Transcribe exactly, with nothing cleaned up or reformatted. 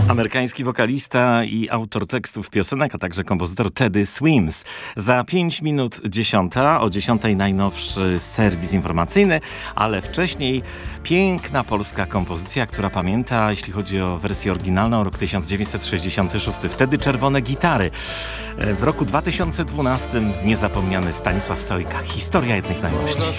Amerykański wokalista i autor tekstów piosenek, a także kompozytor Teddy Swims. Za pięć minut dziesiąta, o dziesiątej najnowszy serwis informacyjny, ale wcześniej piękna polska kompozycja, która pamięta, jeśli chodzi o wersję oryginalną, rok tysiąc dziewięćset sześćdziesiąty szósty. Wtedy czerwone gitary. W roku dwa tysiące dwunastym niezapomniany Stanisław Sojka. Historia jednej znajomości.